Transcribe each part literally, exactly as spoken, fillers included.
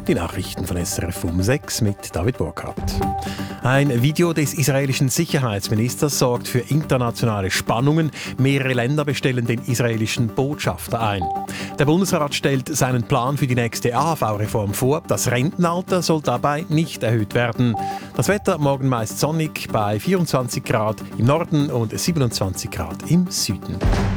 Die Nachrichten von S R F um sechs mit David Burkhardt. Ein Video des israelischen Sicherheitsministers sorgt für internationale Spannungen. Mehrere Länder bestellen den israelischen Botschafter ein. Der Bundesrat stellt seinen Plan für die nächste A H V-Reform vor. Das Rentenalter soll dabei nicht erhöht werden. Das Wetter morgen meist sonnig bei vierundzwanzig Grad im Norden und siebenundzwanzig Grad im Süden.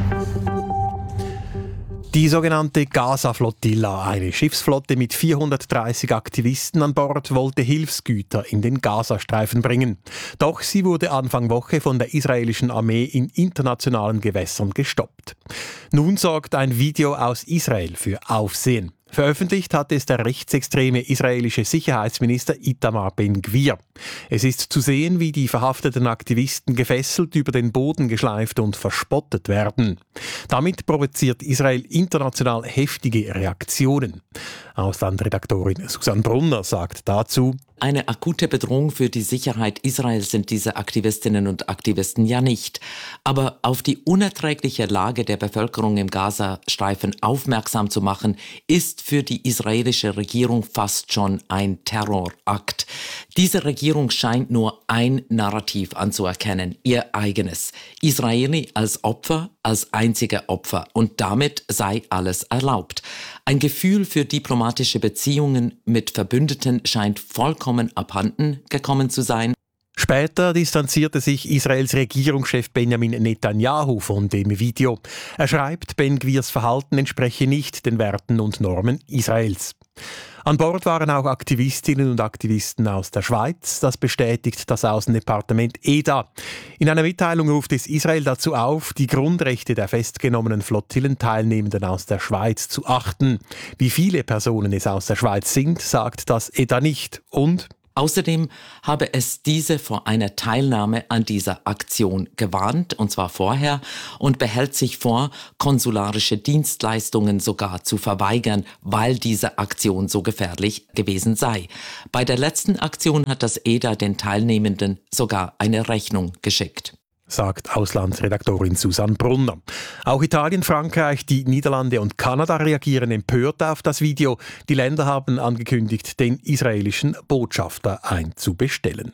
Die sogenannte Gaza-Flottilla, eine Schiffsflotte mit vierhundertdreißig Aktivisten an Bord, wollte Hilfsgüter in den Gazastreifen bringen. Doch sie wurde Anfang Woche von der israelischen Armee in internationalen Gewässern gestoppt. Nun sorgt ein Video aus Israel für Aufsehen. Veröffentlicht hat es der rechtsextreme israelische Sicherheitsminister Itamar Ben-Gvir. Es ist zu sehen, wie die verhafteten Aktivisten gefesselt über den Boden geschleift und verspottet werden. Damit provoziert Israel international heftige Reaktionen. Auslandredaktorin Susanne Brunner sagt dazu: Eine akute Bedrohung für die Sicherheit Israels sind diese Aktivistinnen und Aktivisten ja nicht. Aber auf die unerträgliche Lage der Bevölkerung im Gazastreifen aufmerksam zu machen, ist für die israelische Regierung fast schon ein Terrorakt. Diese Regierung scheint nur ein Narrativ anzuerkennen, ihr eigenes. Israeli als Opfer, als einzige Opfer. Und damit sei alles erlaubt. Ein Gefühl für diplomatische Beziehungen mit Verbündeten scheint vollkommen abhanden gekommen zu sein. Später distanzierte sich Israels Regierungschef Benjamin Netanyahu von dem Video. Er schreibt, Ben-Gvirs Verhalten entspreche nicht den Werten und Normen Israels. An Bord waren auch Aktivistinnen und Aktivisten aus der Schweiz. Das bestätigt das Außendepartement E D A. In einer Mitteilung ruft es Israel dazu auf, die Grundrechte der festgenommenen Flottillenteilnehmenden aus der Schweiz zu achten. Wie viele Personen es aus der Schweiz sind, sagt das E D A nicht. Und Außerdem habe es diese vor einer Teilnahme an dieser Aktion gewarnt, und zwar vorher, und behält sich vor, konsularische Dienstleistungen sogar zu verweigern, weil diese Aktion so gefährlich gewesen sei. Bei der letzten Aktion hat das E D A den Teilnehmenden sogar eine Rechnung geschickt, sagt Auslandsredaktorin Susanne Brunner. Auch Italien, Frankreich, die Niederlande und Kanada reagieren empört auf das Video. Die Länder haben angekündigt, den israelischen Botschafter einzubestellen.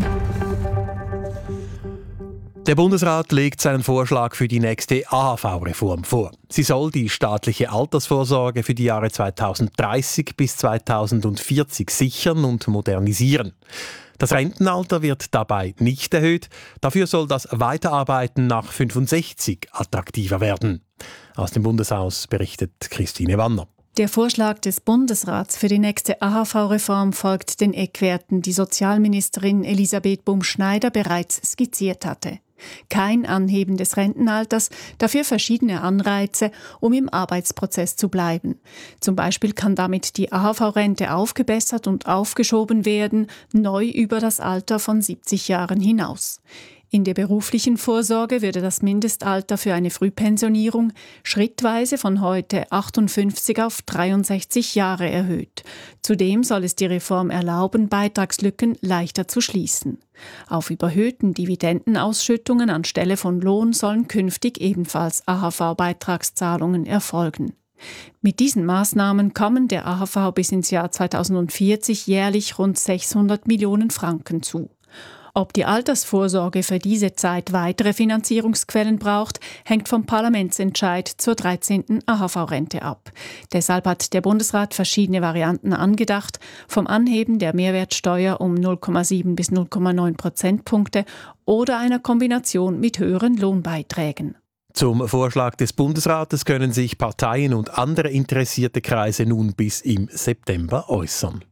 Der Bundesrat legt seinen Vorschlag für die nächste A H V-Reform vor. Sie soll die staatliche Altersvorsorge für die Jahre zweitausenddreißig bis zweitausendvierzig sichern und modernisieren. Das Rentenalter wird dabei nicht erhöht. Dafür soll das Weiterarbeiten nach fünfundsechzig attraktiver werden. Aus dem Bundeshaus berichtet Christine Wanner. Der Vorschlag des Bundesrats für die nächste A H V-Reform folgt den Eckwerten, die Sozialministerin Elisabeth Bum-Schneider bereits skizziert hatte. Kein Anheben des Rentenalters, dafür verschiedene Anreize, um im Arbeitsprozess zu bleiben. Zum Beispiel kann damit die A H V-Rente aufgebessert und aufgeschoben werden, neu über das Alter von siebzig Jahren hinaus. In der beruflichen Vorsorge würde das Mindestalter für eine Frühpensionierung schrittweise von heute achtundfünfzig auf dreiundsechzig Jahre erhöht. Zudem soll es die Reform erlauben, Beitragslücken leichter zu schließen. Auf überhöhten Dividendenausschüttungen anstelle von Lohn sollen künftig ebenfalls A H V-Beitragszahlungen erfolgen. Mit diesen Maßnahmen kommen der A H V bis ins Jahr zweitausendvierzig jährlich rund sechshundert Millionen Franken zu. Ob die Altersvorsorge für diese Zeit weitere Finanzierungsquellen braucht, hängt vom Parlamentsentscheid zur dreizehnten A H V-Rente ab. Deshalb hat der Bundesrat verschiedene Varianten angedacht, vom Anheben der Mehrwertsteuer um null Komma sieben bis null Komma neun Prozentpunkte oder einer Kombination mit höheren Lohnbeiträgen. Zum Vorschlag des Bundesrates können sich Parteien und andere interessierte Kreise nun bis im September äußern.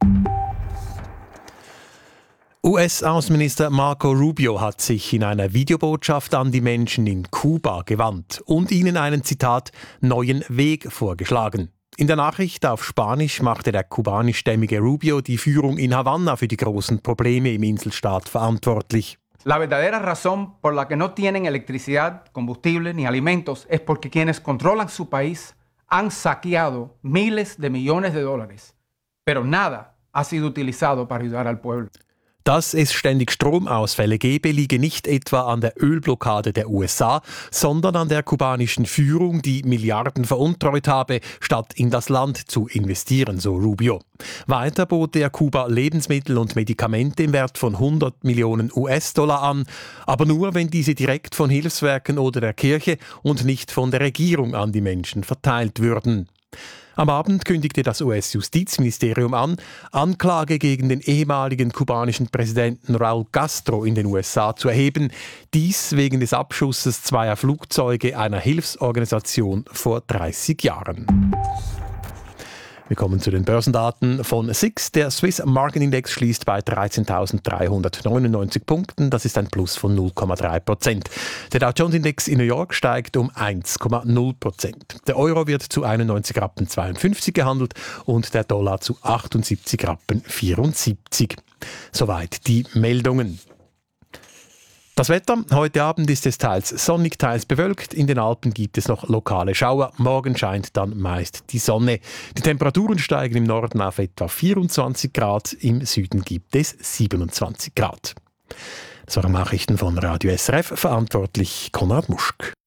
U S-Außenminister Marco Rubio hat sich in einer Videobotschaft an die Menschen in Kuba gewandt und ihnen einen, Zitat, neuen Weg vorgeschlagen. In der Nachricht auf Spanisch machte der kubanischstämmige Rubio die Führung in Havanna für die großen Probleme im Inselstaat verantwortlich. La verdadera razón por la que no tienen electricidad, combustible ni alimentos es porque quienes controlan su país han saqueado miles de millones de dólares. Pero nada ha sido utilizado para ayudar al pueblo. Dass es ständig Stromausfälle gebe, liege nicht etwa an der Ölblockade der U S A, sondern an der kubanischen Führung, die Milliarden veruntreut habe, statt in das Land zu investieren, so Rubio. Weiter bot er Kuba Lebensmittel und Medikamente im Wert von hundert Millionen U S-Dollar an, aber nur, wenn diese direkt von Hilfswerken oder der Kirche und nicht von der Regierung an die Menschen verteilt würden. Am Abend kündigte das U S-Justizministerium an, Anklage gegen den ehemaligen kubanischen Präsidenten Raúl Castro in den U S A zu erheben, dies wegen des Abschusses zweier Flugzeuge einer Hilfsorganisation vor dreißig Jahren. Wir kommen zu den Börsendaten von S I X. Der Swiss Market Index schließt bei dreizehntausenddreihundertneunundneunzig Punkten. Das ist ein Plus von null Komma drei Prozent. Der Dow Jones Index in New York steigt um eins Komma null Prozent. Der Euro wird zu einundneunzig Rappen zweiundfünfzig gehandelt und der Dollar zu achtundsiebzig Rappen vierundsiebzig. Soweit die Meldungen. Das Wetter. Heute Abend ist es teils sonnig, teils bewölkt. In den Alpen gibt es noch lokale Schauer. Morgen scheint dann meist die Sonne. Die Temperaturen steigen im Norden auf etwa vierundzwanzig Grad. Im Süden gibt es siebenundzwanzig Grad. Das waren Nachrichten von Radio S R F. Verantwortlich Konrad Muschk.